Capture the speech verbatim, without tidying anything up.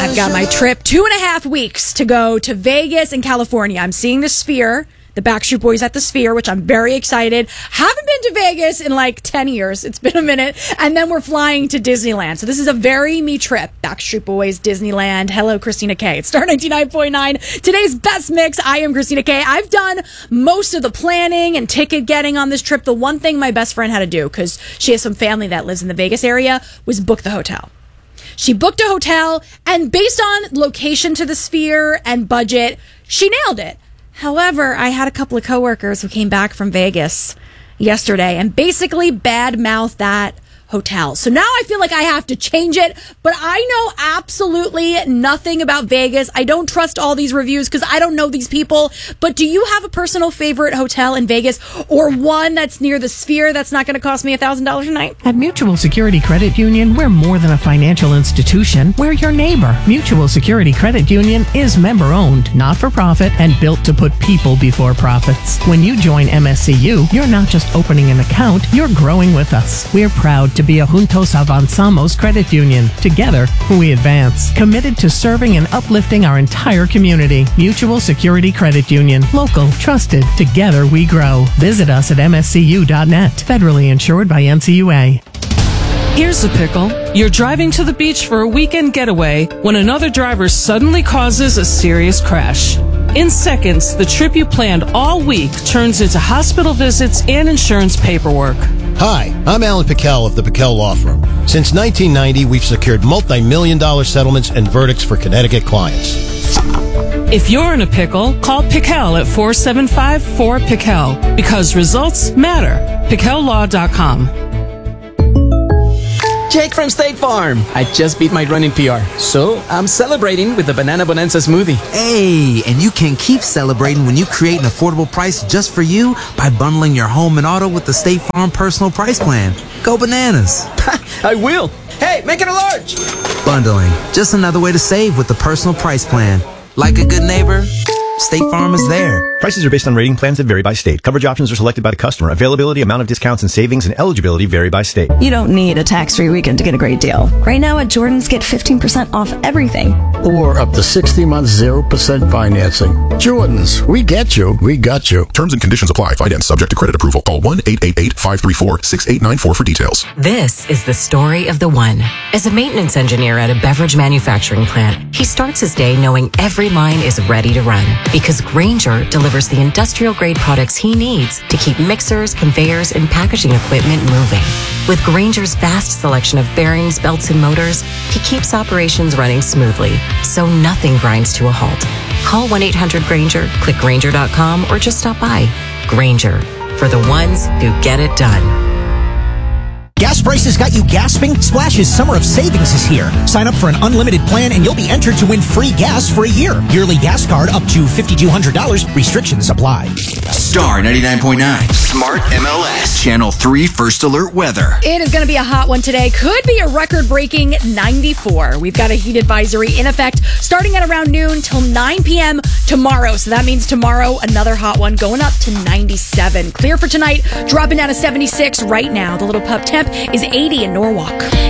I've got my trip, two and a half weeks to go to Vegas and California. I'm seeing the Sphere, the Backstreet Boys at the Sphere, which I'm very excited. Haven't been to Vegas in like ten years. It's been a minute. And then we're flying to Disneyland. So this is a very me trip. Backstreet Boys, Disneyland. Hello, Christina K. It's Star ninety-nine point nine. Today's best mix. I am Christina K. I've done most of the planning and ticket getting on this trip. The one thing my best friend had to do, because she has some family that lives in the Vegas area, was book the hotel. She booked a hotel, and based on location to the Sphere and budget, she nailed it. However, I had a couple of coworkers who came back from Vegas yesterday and basically bad-mouthed that hotel. So now I feel like I have to change it, but I know absolutely nothing about Vegas. I don't trust all these reviews because I don't know these people. But do you have a personal favorite hotel in Vegas, or one that's near the Sphere that's not going to cost me one thousand dollars a night? At Mutual Security Credit Union, we're more than a financial institution. We're your neighbor. Mutual Security Credit Union is member-owned, not-for-profit, and built to put people before profits. When you join M S C U, you're not just opening an account, you're growing with us. We're proud to be a Juntos Avanzamos credit union. Together, we advance. Committed to serving and uplifting our entire community. Mutual Security Credit Union. Local, trusted. Together we grow. Visit us at M S C U dot net. Federally insured by N C U A. Here's the pickle. You're driving to the beach for a weekend getaway when another driver suddenly causes a serious crash. In seconds, the trip you planned all week turns into hospital visits and insurance paperwork. Hi, I'm Alan Pickell of the Pickell Law Firm. Since nineteen ninety, we've secured multi-million dollar settlements and verdicts for Connecticut clients. If you're in a pickle, call Pickell at four seven five, four, Pickell because results matter. Pickell Law dot com. Jake from State Farm. I just beat my running P R, so I'm celebrating with the Banana Bonanza smoothie. Hey, and you can keep celebrating when you create an affordable price just for you by bundling your home and auto with the State Farm Personal Price Plan. Go bananas. I will. Hey, make it a large. Bundling, just another way to save with the Personal Price Plan. Like a good neighbor, State Farm is there. Prices are based on rating plans that vary by state. Coverage options are selected by the customer. Availability, amount of discounts and savings, and eligibility vary by state. You don't need a tax-free weekend to get a great deal. Right now at Jordan's, get fifteen percent off everything. Or up to sixty months, zero percent financing. Jordan's, we get you, we got you. Terms and conditions apply. Finance subject to credit approval. Call one eight eight eight, five three four, six eight nine four for details. This is the story of the one. As a maintenance engineer at a beverage manufacturing plant, he starts his day knowing every line is ready to run because Grainger delivers the industrial-grade products he needs to keep mixers, conveyors, and packaging equipment moving. With Grainger's vast selection of bearings, belts, and motors, he keeps operations running smoothly, so nothing grinds to a halt. Call one eight hundred Grainger, click Grainger dot com, or just stop by. Grainger, for the ones who get it done. Gas prices got you gasping? Splash's Summer of Savings is here. Sign up for an unlimited plan and you'll be entered to win free gas for a year. Yearly gas card up to five thousand two hundred dollars. Restrictions apply. Star ninety-nine point nine. Smart M L S. Channel three First Alert Weather. It is going to be a hot one today. Could be a record-breaking ninety-four. We've got a heat advisory in effect starting at around noon till nine p.m. tomorrow. So that means tomorrow, another hot one going up to ninety-seven. Clear for tonight, dropping down to seventy-six right now. The Little Pup temp is eighty in Norwalk.